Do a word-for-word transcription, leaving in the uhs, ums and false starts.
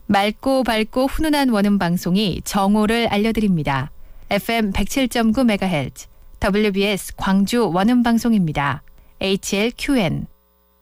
맑고 밝고 훈훈한 원음 방송이 정오를 알려드립니다. 에프엠 백칠 점 구 메가헤르츠 더블유비에스 광주 원음 방송입니다. 에이치엘큐엔